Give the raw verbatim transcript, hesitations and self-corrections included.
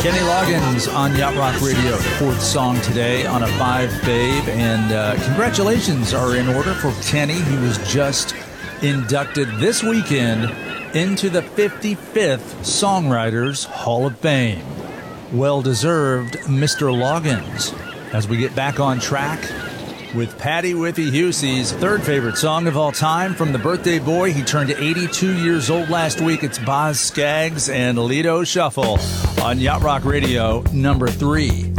Kenny Loggins on Yacht Rock Radio, fourth song today on a five, babe. And uh, congratulations are in order for Kenny. He was just inducted this weekend into the fifty-fifth Songwriters Hall of Fame. Well-deserved, Mister Loggins. As we get back on track with Patty Withy-Hussey's third favorite song of all time from the birthday boy. He turned eighty-two years old last week. It's Boz Scaggs and Lido Shuffle on Yacht Rock Radio, number three.